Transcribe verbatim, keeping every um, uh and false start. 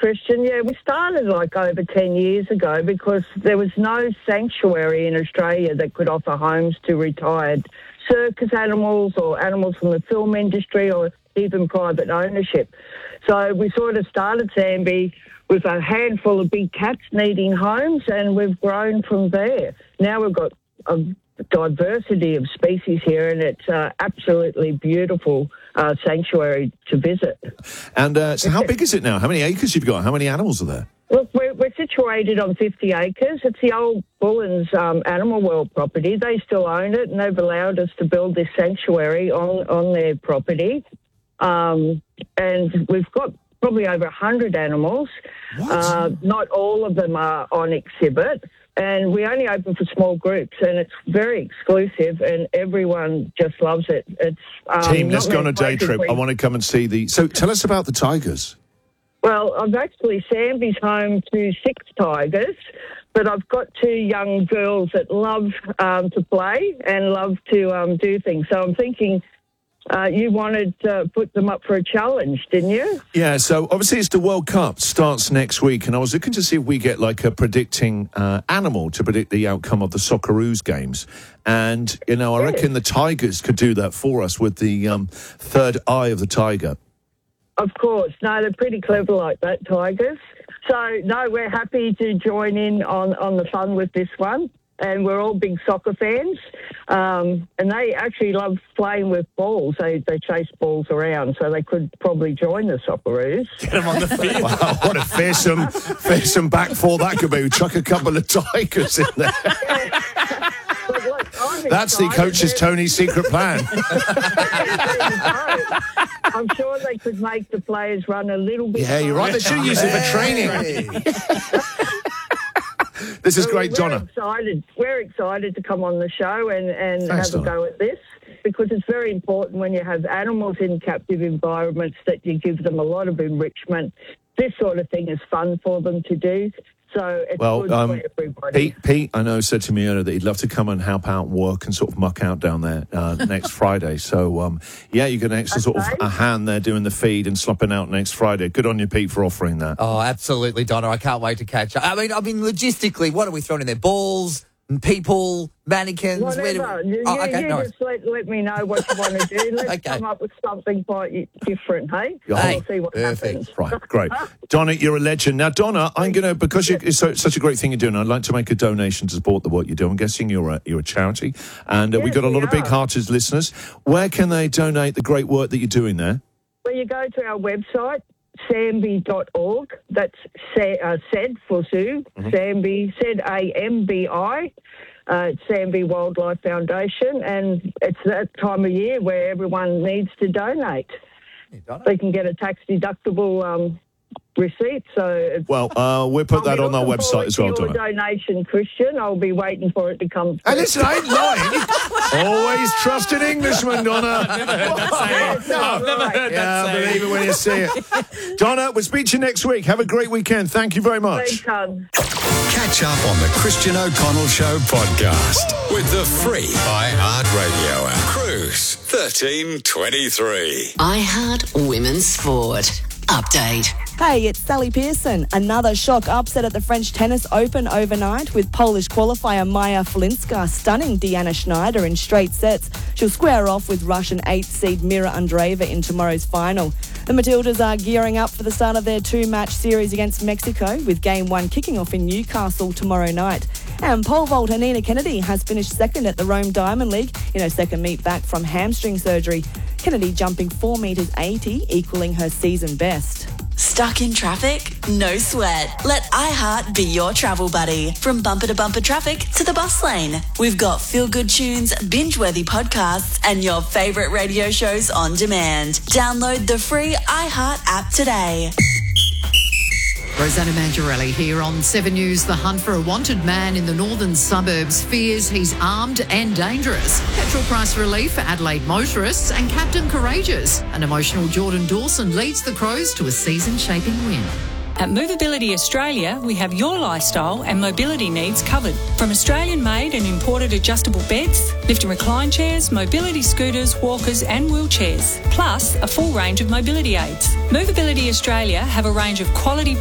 Christian. Yeah, we started like over ten years ago because there was no sanctuary in Australia that could offer homes to retired circus animals or animals from the film industry or even private ownership. So we sort of started Sambie with a handful of big cats needing homes, and we've grown from there. Now we've got a diversity of species here, and it's uh, absolutely beautiful uh, sanctuary to visit. And uh, so how big is it now? How many acres you've got? How many animals are there? Look, we're, we're situated on fifty acres. It's the old Bullens um, Animal World property. They still own it, and they've allowed us to build this sanctuary on, on their property. Um, and we've got probably over one hundred animals. Uh, not all of them are on exhibit. And we only open for small groups, and it's very exclusive, and everyone just loves it. It's um, Team, let's go on a day trip. We... I want to come and see the... So tell us about the tigers. Well, I've actually... Sambie's home to six tigers, but I've got two young girls that love um, to play and love to um, do things. So I'm thinking... Uh, you wanted to put them up for a challenge, didn't you? Yeah, so obviously it's the World Cup, starts next week, and I was looking to see if we get like a predicting uh, animal to predict the outcome of the Socceroos games. And, you know, I yes. reckon the Tigers could do that for us with the um, third eye of the tiger. Of course. No, they're pretty clever like that, Tigers. So, no, we're happy to join in on, on the fun with this one. And we're all big soccer fans, um, and they actually love playing with balls. They they chase balls around, so they could probably join the Socceroos. Get them on the field. Wow, what a fearsome, fearsome back four that could be. Chuck a couple of tigers in there. But look, I'm That's the excited. coach's Tony's secret plan. I'm sure they could make the players run a little bit. Yeah, you're right. They should use it for training. This is great, we're Donna. Excited. We're excited to come on the show and, and Thanks, have a Donna. go at this, because it's very important when you have animals in captive environments that you give them a lot of enrichment. This sort of thing is fun for them to do. So it's Well, good um, for everybody. Pete, Pete, I know, said to me earlier that he'd love to come and help out and work and sort of muck out down there uh, next Friday. So, um, yeah, you get an extra sort of Okay. a hand there doing the feed and slopping out next Friday. Good on you, Pete, for offering that. Oh, absolutely, Donna. I can't wait to catch up. I mean, I mean, logistically, what are we throwing in there? Balls, people, mannequins? Whatever. Do we... You, oh, okay, you no just let, let me know what you want to do. Let's Okay. come up with something quite different, hey? Hey, We'll see what perfect. happens. Right, great. Donna, you're a legend. Now, Donna, I'm going to, because you, it's so, such a great thing you're doing, I'd like to make a donation to support the work you do. I'm guessing you're a, you're a charity, and uh, Yes, we've got a we lot of are. big-hearted listeners. Where can they donate the great work that you're doing there? Well, you go to our website, Sambie dot org. That's sa- uh, SAID for Sue. Mm-hmm. Sambie, S A M B I. Uh, it's Sambie Wildlife Foundation, and it's that time of year where everyone needs to donate. Hey, Donna. They can get a tax-deductible um, receipt. So it's, Well, uh, we'll put I'll that be on our looking website forward as to well, your Donna. donation, Christian. I'll be waiting for it to come Hey, through. listen, I ain't lying. Always trust an Englishman, Donna. I've never heard that saying. No. I've never heard Yeah, that I saying. believe it when you see it. Donna, we'll speak to you next week. Have a great weekend. Thank you very much. Please come. Catch up on the Christian O'Connell Show podcast with the free iHeartRadio app. Cruise thirteen twenty-three. iHeart Women's Sport. Update. Hey, it's Sally Pearson. Another shock upset at the French Tennis Open overnight, with Polish qualifier Maja Flinska stunning Deanna Schneider in straight sets. She'll square off with Russian eighth seed Mira Andreeva in tomorrow's final. The Matildas are gearing up for the start of their two-match series against Mexico, with game one kicking off in Newcastle tomorrow night. And pole vaulter Nina Kennedy has finished second at the Rome Diamond League in her second meet back from hamstring surgery. Kennedy jumping four metres eighty, equalling her season best. Stuck in traffic? No sweat. Let iHeart be your travel buddy. From bumper to bumper traffic to the bus lane. We've got feel-good tunes, binge-worthy podcasts, and your favourite radio shows on demand. Download the free iHeart app today. Rosanna Mangiarelli here on Seven News. The hunt for a wanted man in the northern suburbs fears he's armed and dangerous. Petrol price relief for Adelaide motorists, and Captain Courageous. An emotional Jordan Dawson leads the Crows to a season-shaping win. At Movability Australia, we have your lifestyle and mobility needs covered. From Australian-made and imported adjustable beds, lift and recline chairs, mobility scooters, walkers and wheelchairs, plus a full range of mobility aids. Movability Australia have a range of quality